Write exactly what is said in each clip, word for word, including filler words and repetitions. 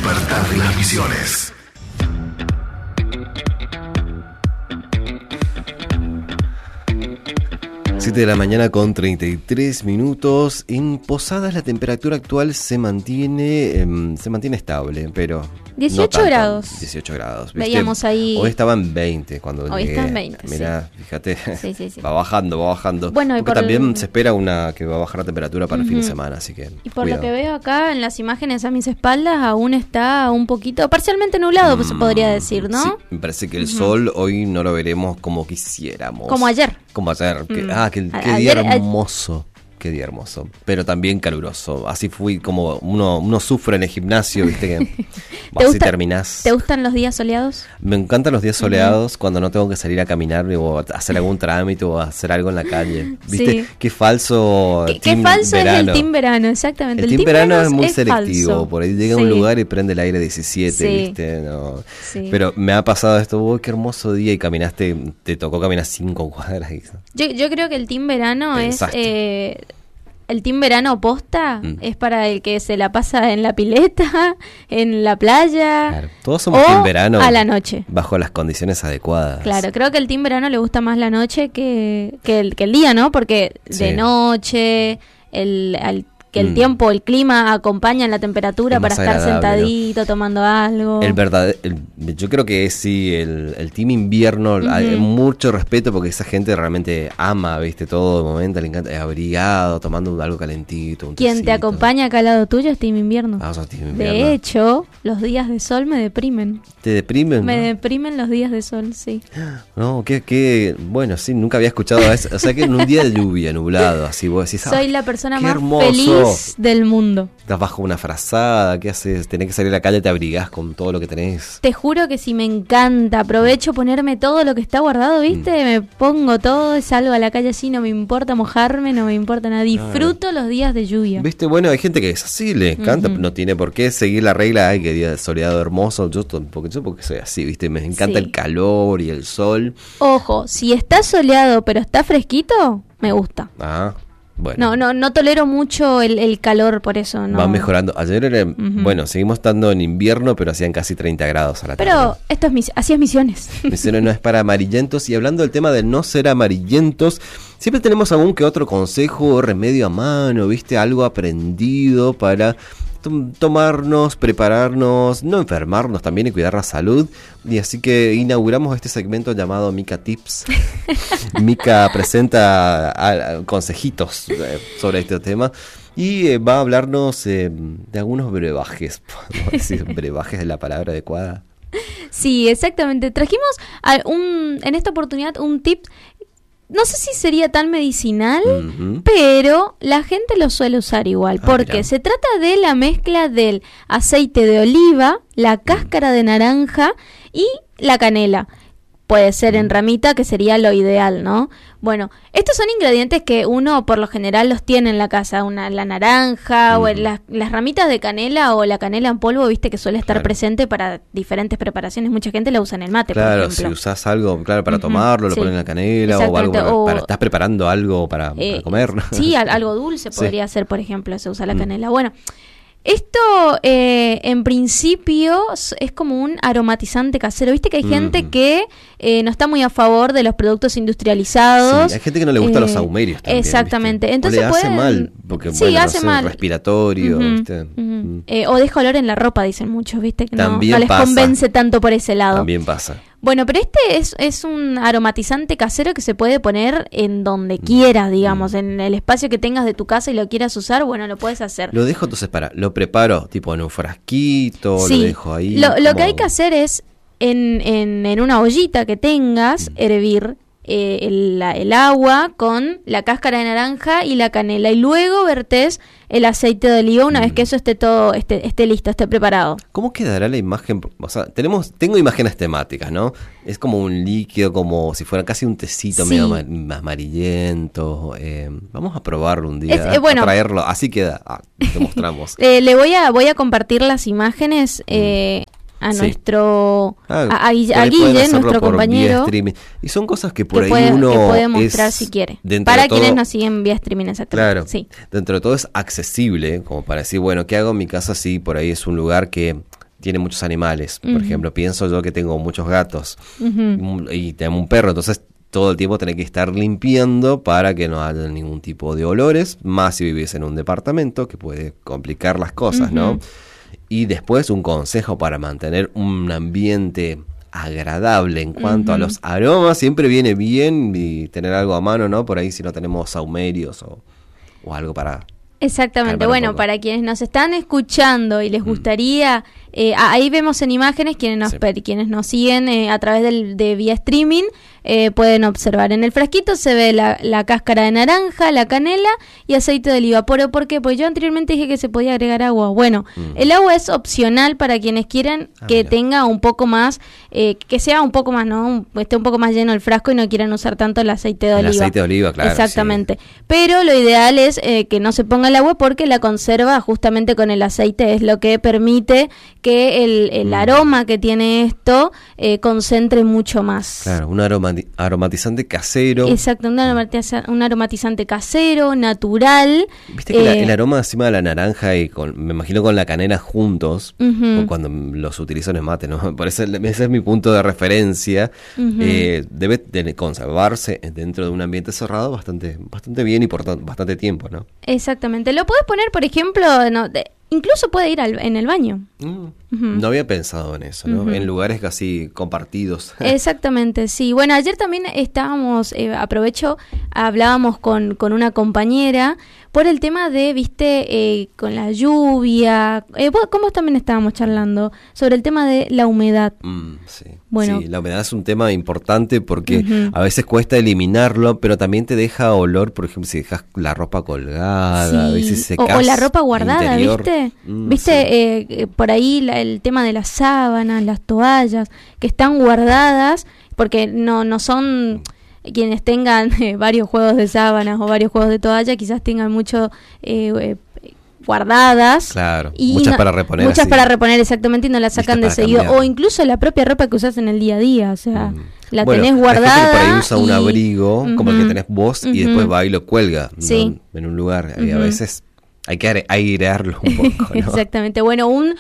despertar de las visiones. siete de la mañana con treinta y tres minutos. En Posadas la temperatura actual se mantiene eh, se mantiene estable, pero dieciocho no tanto. grados. dieciocho grados. ¿Viste? Veíamos ahí. Hoy estaban veinte cuando Hoy llegué. está en veinte. Mirá, sí. fíjate. Sí, sí, sí. Va bajando, va bajando. Bueno, y porque por también el... se espera una que va a bajar la temperatura para uh-huh. el fin de semana, así que y por cuidado. lo que veo acá en las imágenes a mis espaldas aún está un poquito parcialmente nublado, mm, pues se podría decir, ¿no? Sí, me parece que el uh-huh. sol hoy no lo veremos como quisiéramos. Como ayer. Como ayer. Que, mm. Ah, qué, qué ayer, día hermoso. Qué día hermoso, pero también caluroso. Así fui como uno uno sufre en el gimnasio, viste que ¿Te así gusta, terminás. ¿Te gustan los días soleados? Me encantan los días soleados uh-huh. cuando no tengo que salir a caminar o hacer algún trámite o hacer algo en la calle. ¿Viste? Sí. Qué falso Qué, team qué falso verano. Es el team verano, exactamente. El, el team, team verano, verano es muy es selectivo, falso. por ahí llega a sí. un lugar y prende el aire diecisiete, sí. ¿viste? No. Sí. Pero me ha pasado esto, uy, qué hermoso día y caminaste, te tocó caminar cinco cuadras. Y... Yo, yo creo que el team verano Pensaste. es... Eh, el team verano posta mm. es para el que se la pasa en la pileta, en la playa. Claro. Todos somos o team verano a la noche. Bajo las condiciones adecuadas. Claro, creo que el team verano le gusta más la noche que, que, el, que el día, ¿no? Porque sí. de noche, el, el que el mm. tiempo, el clima acompañan la temperatura para estar agradable, sentadito, ¿no? Tomando algo. El verdad, el, yo creo que es, sí, el, el team invierno, uh-huh. hay mucho respeto porque esa gente realmente ama, viste, todo el momento, le encanta, es abrigado, tomando algo calentito. Un Quien tecito. te acompaña acá al lado tuyo es team invierno. Ah, sos team invierno. De hecho, los días de sol me deprimen. ¿Te deprimen? Me ¿no? deprimen los días de sol, sí. No, que, que, bueno, sí, nunca había escuchado eso. O sea, que en un día de lluvia, nublado, así vos decís, soy ah, la persona qué más hermoso. feliz del mundo. Estás bajo una frazada, ¿qué haces? Tenés que salir a la calle, te abrigás con todo lo que tenés. Te juro que si me encanta, aprovecho ponerme todo lo que está guardado, ¿viste? Mm. Me pongo todo, salgo a la calle así, no me importa mojarme, no me importa nada. Disfruto claro. los días de lluvia. ¿Viste? Bueno, hay gente que es así, le encanta, uh-huh. no tiene por qué seguir la regla, ay, qué día soleado hermoso. Yo porque, yo porque soy así, ¿viste? Me encanta sí. el calor y el sol. Ojo, si está soleado pero está fresquito, me gusta. Ah. Bueno. No, no, no tolero mucho el, el calor, por eso no. Va mejorando. Ayer era, uh-huh. bueno, seguimos estando en invierno, pero hacían casi treinta grados a la tarde. Pero esto es mis, así es Misiones. Misiones no es para amarillentos. Y hablando del tema de no ser amarillentos, siempre tenemos algún que otro consejo o remedio a mano, ¿viste? Algo aprendido para tomarnos, prepararnos, no enfermarnos también y cuidar la salud. Y así que inauguramos este segmento llamado Mica Tips. Mica presenta a, a, consejitos eh, sobre este tema y eh, va a hablarnos eh, de algunos brebajes. ¿Podemos decir brebajes es la palabra adecuada? Sí, exactamente. Trajimos a un, en esta oportunidad un tip. No sé si sería tan medicinal, uh-huh. pero la gente lo suele usar igual, ah, porque mirá. Se trata de la mezcla del aceite de oliva, la cáscara de naranja y la canela. Puede ser en ramita, que sería lo ideal, ¿no? Bueno, estos son ingredientes que uno por lo general los tiene en la casa, una la naranja uh-huh. o las, las ramitas de canela o la canela en polvo, viste que suele estar claro. presente para diferentes preparaciones. Mucha gente la usa en el mate, claro, por ejemplo. Si usás algo, claro, para uh-huh. tomarlo, lo sí. ponen en la canela o algo, para, o, para, estás preparando algo para, eh, para comer. Sí, algo dulce podría sí. ser, por ejemplo, se usa la uh-huh. canela. Bueno, esto eh, en principio es como un aromatizante casero. Viste que hay mm. gente que eh, no está muy a favor de los productos industrializados. Sí, hay gente que no le gustan eh, los sahumerios también. Exactamente. ¿Viste? Entonces o le pueden... hace mal, porque sí, bueno, hace no sé, mal. respiratorio. Uh-huh, ¿viste? Uh-huh. Mm. Eh, o deja olor en la ropa, dicen muchos, viste que no, no les pasa. convence tanto por ese lado. También pasa. Bueno, pero este es, es un aromatizante casero que se puede poner en donde mm. quieras, digamos, mm. en el espacio que tengas de tu casa y lo quieras usar, bueno, lo puedes hacer. Lo dejo entonces para, lo preparo tipo en un frasquito, sí. lo dejo ahí. Lo, lo que hay que hacer es en, en, en una ollita que tengas, mm. hervir eh, el, la, el agua con la cáscara de naranja y la canela y luego vertés el aceite de oliva una mm. vez que eso esté todo esté, esté listo, esté preparado. ¿Cómo quedará la imagen? O sea, tenemos tengo imágenes temáticas, ¿no? Es como un líquido, como si fuera casi un tecito sí. medio más amarillento. Eh, vamos a probarlo un día, es, eh, bueno, a traerlo. Así queda, ah, te mostramos. eh, le voy a voy a compartir las imágenes. Eh, mm. a sí. nuestro ah, a, a, a Guille, nuestro compañero, y son cosas que por que ahí puede, uno que puede mostrar es, si quiere para todo, quienes nos siguen vía streaming exactamente. Claro, sí. Dentro de todo es accesible, como para decir, bueno, ¿qué hago en mi casa? Sí, por ahí es un lugar que tiene muchos animales. Por Uh-huh. ejemplo, pienso yo que tengo muchos gatos Ujú. y tengo un perro, entonces todo el tiempo tenés que estar limpiando para que no haya ningún tipo de olores, más si vivís en un departamento, que puede complicar las cosas, Ujú. ¿no? Y después un consejo para mantener un ambiente agradable en cuanto Ujú. a los aromas, siempre viene bien y tener algo a mano, ¿no? Por ahí si no tenemos saumerios o, o algo para... Exactamente, calmar un bueno, poco. para quienes nos están escuchando y les Mm. gustaría, eh, a- ahí vemos en imágenes quienes nos, Sí. per- quienes nos siguen eh, a través del, de vía streaming, eh, pueden observar. En el frasquito se ve la, la cáscara de naranja, la canela y aceite de oliva. ¿Por, ¿Por qué? Porque yo anteriormente dije que se podía agregar agua. Bueno, Mm. el agua es opcional para quienes quieran Ah, que mira. tenga un poco más, eh, que sea un poco más, ¿no? Un- esté un poco más lleno el frasco y no quieran usar tanto el aceite de El oliva. aceite de oliva, claro, Exactamente. Pero lo ideal es eh, que no se ponga el agua porque la conserva justamente con el aceite, es lo que permite que el, el Mm. aroma que tiene esto eh, concentre mucho más. Claro, un aromati- aromatizante casero. Exacto, un, aromatiza- un aromatizante casero, natural. Viste que la- eh, el aroma encima de la naranja y con, me imagino con la canela juntos, Ujú. o cuando los utilizo en el mate, ¿no? Por eso ese es mi punto de referencia. Ujú. Eh, debe de conservarse dentro de un ambiente cerrado bastante, bastante bien y por tan- bastante tiempo, ¿no? Exactamente. Lo puedes poner, por ejemplo, no, de- incluso puede ir al, en el baño. Mm, Ujú. No había pensado en eso, ¿no? Ujú. En lugares casi compartidos. Exactamente, sí. Bueno, ayer también estábamos, eh, aprovecho, hablábamos con, con una compañera por el tema de, viste, eh, con la lluvia. Eh, vos- ¿Cómo también estábamos charlando? Sobre el tema de la humedad. Mm, sí. Bueno. Sí, la humedad es un tema importante porque Ujú. a veces cuesta eliminarlo, pero también te deja olor, por ejemplo, si dejas la ropa colgada, a Sí. veces o, secas o la ropa guardada, interior. ¿viste? Mm, ¿Viste? sí. eh, eh, por ahí la- el tema de las sábanas, las toallas, que están guardadas, porque no, no son quienes tengan eh, varios juegos de sábanas o varios juegos de toalla, quizás tengan mucho eh, eh, guardadas. Claro, Y muchas no- para reponer. Muchas así. para reponer exactamente y no las Listas sacan de para seguido. cambiar. O incluso la propia ropa que usas en el día a día, o sea, Mm. la Bueno, tenés hay gente que guardada. por ahí usa un y- abrigo, como el que Ujú. tenés vos, y Ujú. después va y lo cuelga, ¿no? Sí. En un lugar. Y a Ujú. veces hay que aire- airearlo un poco, ¿no? Exactamente. Bueno, un,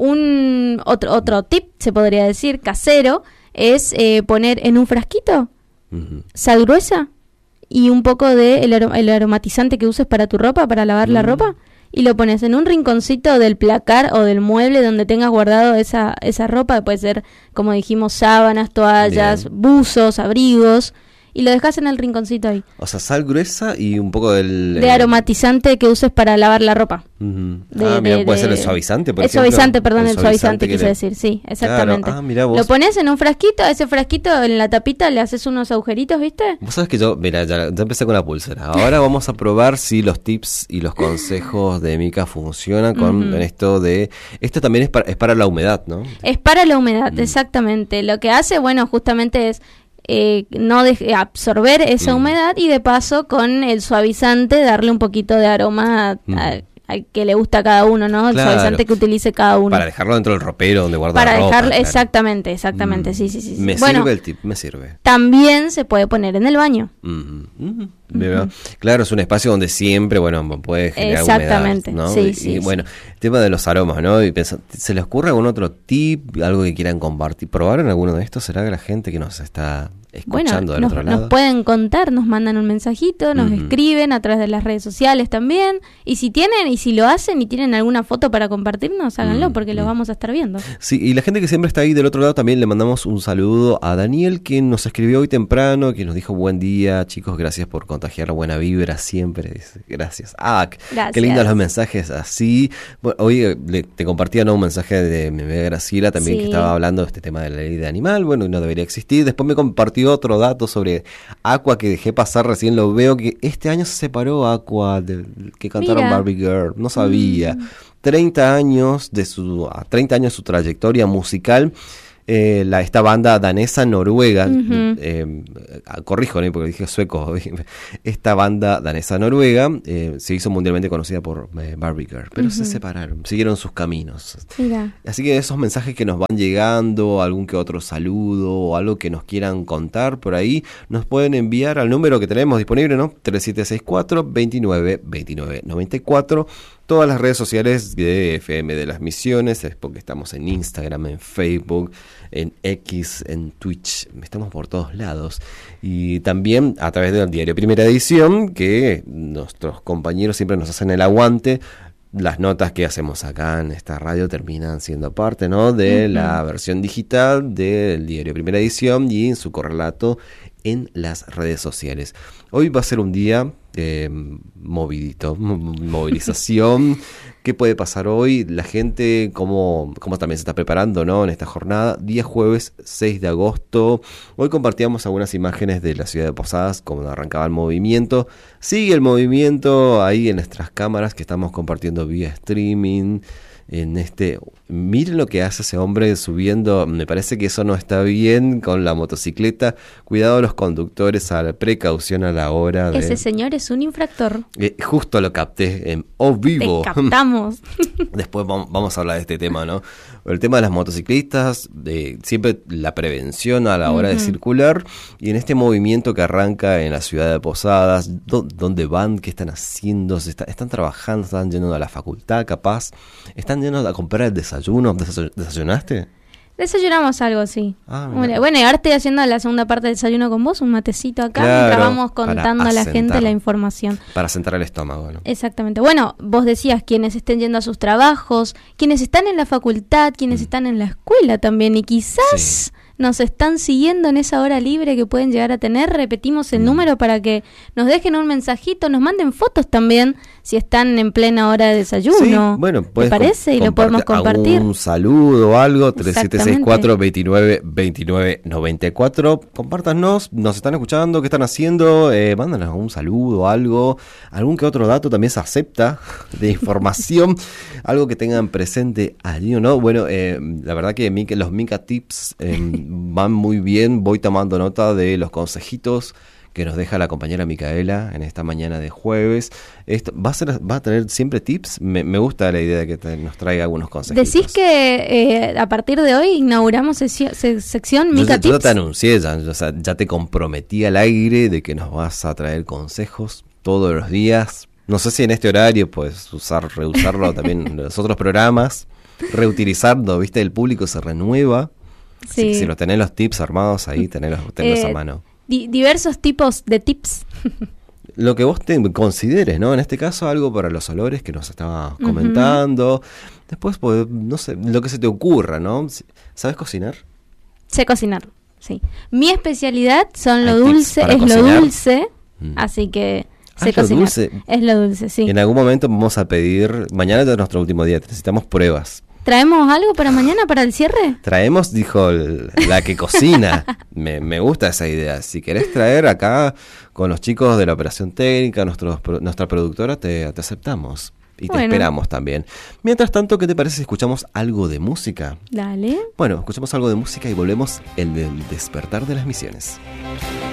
un otro, otro tip, se podría decir, casero, es eh, poner en un frasquito Ujú. sal gruesa y un poco de el, aro- el aromatizante que uses para tu ropa, para lavar la Mm. ropa, y lo pones en un rinconcito del placar o del mueble donde tengas guardado esa, esa ropa, puede ser, como dijimos, sábanas, toallas, Bien. buzos, abrigos, y lo dejas en el rinconcito ahí. O sea, sal gruesa y un poco del... De eh, aromatizante que uses para lavar la ropa. ujú. De- ah, mira, de- puede ser de- el suavizante, por el ejemplo. suavizante, perdón, el suavizante que quise le- decir, sí, exactamente. Claro. Ah, mirá vos. Lo pones en un frasquito, a ese frasquito en la tapita le haces unos agujeritos, ¿viste? Vos sabés que yo, mira, ya, ya empecé con la pulsera. Ahora vamos a probar si los tips y los consejos de Mica funcionan con Ujú. esto de... Esto también es para, es para la humedad, ¿no? Es para la humedad, Mm. exactamente. Lo que hace, bueno, justamente es eh, no deje- absorber esa Mm. humedad y de paso con el suavizante darle un poquito de aroma a- Mm. a- al que le gusta a cada uno, ¿no? El Claro. suavizante que utilice cada uno. Para dejarlo dentro del ropero donde guarda Para la ropa. dejarlo, claro. exactamente, exactamente, Mm. sí, sí, sí. sí. Me Bueno, sirve el tip, me sirve. también se puede poner en el baño. Ujú, ujú. Mira, claro, es un espacio donde siempre, bueno, puede generar Exactamente, humedad, ¿no? sí, y, sí, y, sí. bueno, el tema de los aromas, ¿no? Y pensa- ¿se les ocurre algún otro tip, algo que quieran compartir? ¿Probaron alguno de estos? ¿Será que la gente que nos está Bueno, escuchando del nos, otro nos lado? pueden contar, nos mandan un mensajito, nos Ujú. escriben a través de las redes sociales también. Y si tienen, y si lo hacen y tienen alguna foto para compartirnos, háganlo Mm, porque lo mm. vamos a estar viendo. Sí, y la gente que siempre está ahí del otro lado, también le mandamos un saludo a Daniel, que nos escribió hoy temprano, que nos dijo buen día, chicos, gracias por contagiar la buena vibra siempre. Dice, gracias. Ah, qué- Gracias. qué lindos los mensajes así. Bueno, hoy eh, le- te compartía, ¿no?, un mensaje de mi amiga Graciela también, Sí. que estaba hablando de este tema de la ley de animal, bueno, y no debería existir. Después me compartió otro dato sobre Aqua que dejé pasar, recién lo veo, que este año se separó Aqua, del que cantaron Mira. Barbie Girl, no sabía. Mm. treinta años de su a treinta años de su trayectoria musical. Eh, la, esta banda danesa noruega, Ujú. eh, corrijo, ¿no?, porque dije sueco, esta banda danesa noruega eh, se hizo mundialmente conocida por eh, Barbie Girl, pero se Ujú. separaron, siguieron sus caminos. Mira. Así que esos mensajes que nos van llegando, algún que otro saludo o algo que nos quieran contar por ahí, nos pueden enviar al número que tenemos disponible, ¿no? tres siete seis cuatro, dos nueve, dos nueve nueve cuatro. todas las redes sociales de F M de las Misiones, es porque estamos en Instagram, en Facebook, en X, en Twitch, estamos por todos lados. Y también a través del diario Primera Edición, que nuestros compañeros siempre nos hacen el aguante. Las notas que hacemos acá en esta radio terminan siendo parte, ¿no?, de uh-huh. la versión digital del diario Primera Edición y en su correlato en las redes sociales. Hoy va a ser un día eh, movidito, movilización. ¿Qué puede pasar hoy? La gente, cómo, cómo también se está preparando, ¿no?, en esta jornada. Día jueves seis de agosto. Hoy compartíamos algunas imágenes de la ciudad de Posadas, cómo arrancaba el movimiento. Sigue el movimiento ahí en nuestras cámaras que estamos compartiendo vía streaming. En este, miren lo que hace ese hombre subiendo, me parece que eso no está bien con la motocicleta. Cuidado los conductores, a la precaución a la hora de... Ese señor es un infractor. Eh, justo lo capté en O Vivo. Te captamos. Después vamos, vamos a hablar de este tema, ¿no? El tema de las motociclistas, de siempre la prevención a la hora uh-huh. de circular, y en este movimiento que arranca en la ciudad de Posadas, do, ¿dónde van? ¿Qué están haciendo? ¿Se está, ¿Están trabajando? ¿Están yendo a la facultad capaz? ¿Están yendo a comprar el desayuno? ¿Desayunaste? Desayunamos algo, sí. Ah, bueno, bueno, y ahora estoy haciendo la segunda parte del desayuno con vos, un matecito acá, claro, mientras vamos contando a la gente la información. Para sentar el estómago, ¿no? Exactamente. Bueno, vos decías quienes estén yendo a sus trabajos, quienes están en la facultad, quienes mm. están en la escuela también, y quizás... Sí. Nos están siguiendo en esa hora libre que pueden llegar a tener. Repetimos el mm. número para que nos dejen un mensajito, nos manden fotos también si están en plena hora de desayuno. Sí, bueno, ¿te parece? Y lo podemos compartir. Un saludo o algo, tres siete seis cuatro, dos nueve dos nueve nueve cuatro. Compártanos, nos están escuchando, qué están haciendo, eh, mándanos un saludo o algo, algún que otro dato también se acepta de información, algo que tengan presente allí o no. Bueno, eh, la verdad que Mica, los Mica Tips eh, van muy bien, voy tomando nota de los consejitos que nos deja la compañera Micaela en esta mañana de jueves. Esto, ¿va a ser, va a tener siempre tips? Me, me gusta la idea de que te, nos traiga algunos consejitos. ¿Decís que eh, a partir de hoy inauguramos sesio, se, sección Mica yo, Tips? Yo te anuncié, ya, o sea, ya te comprometí al aire de que nos vas a traer consejos todos los días. No sé si en este horario puedes usar, reusarlo también en los otros programas, reutilizarlo, ¿viste? El público se renueva. Sí. Si, si los tenés los tips armados ahí, tenés, tenés eh, a mano. Di- diversos tipos de tips. Lo que vos te consideres, ¿no? En este caso, algo para los olores que nos estabas comentando. Uh-huh. Después, pues, no sé, lo que se te ocurra, ¿no? ¿Sabes cocinar? Sé cocinar, sí. Mi especialidad son lo dulce, es cocinar? lo dulce, mm. así que sé ah, cocinar. Dulce. Es lo dulce, sí. En algún momento vamos a pedir, mañana es nuestro último día, necesitamos pruebas. ¿Traemos algo para mañana, para el cierre? Traemos, dijo el, la que cocina. me, me gusta esa idea. Si querés traer acá con los chicos de la operación técnica, nuestros, nuestra productora, te, te aceptamos. Y te bueno. esperamos también. Mientras tanto, ¿qué te parece si escuchamos algo de música? Dale. Bueno, escuchamos algo de música y volvemos el del despertar de las misiones.